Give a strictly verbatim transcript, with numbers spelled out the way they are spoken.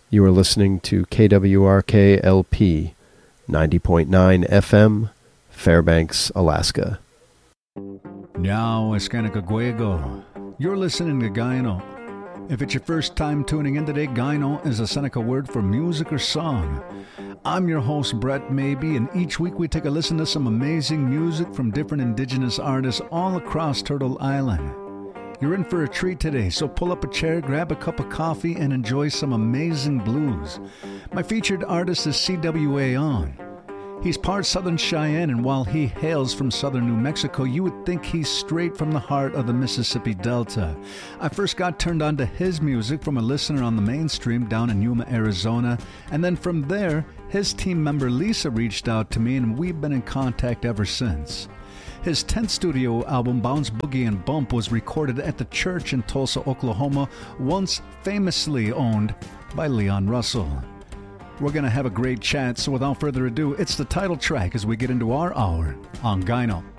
You are listening to K W R K L P ninety point nine F M, Fairbanks, Alaska. Now es Kanakagwego. You're listening to Gyno. If it's your first time tuning in today, Gyno is a Seneca word for music or song. I'm your host, Brett Maybe, and each week we take a listen to some amazing music from different indigenous artists all across Turtle Island. You're in for a treat today, so pull up a chair, grab a cup of coffee, and enjoy some amazing blues. My featured artist is C W A On. He's part Southern Cheyenne, and while he hails from southern New Mexico, you would think he's straight from the heart of the Mississippi Delta. I first got turned on to his music from a listener on the mainstream down in Yuma, Arizona, and then from there, his team member Lisa reached out to me, and we've been in contact ever since. His tenth studio album, Bounce Boogie and Bump, was recorded at the church in Tulsa, Oklahoma, once famously owned by Leon Russell. We're going to have a great chat, so without further ado, it's the title track as we get into our hour on Gyno.